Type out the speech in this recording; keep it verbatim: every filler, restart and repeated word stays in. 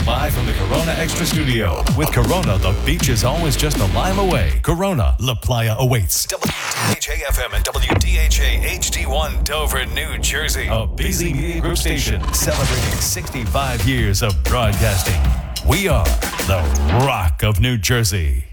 Live from the Corona Extra Studio. With Corona, the beach is always just a mile away. Corona, La Playa awaits. W D H A F M and W D H A H D one Dover, New Jersey. A busy media group station celebrating sixty-five years of broadcasting. We are the Rock of New Jersey.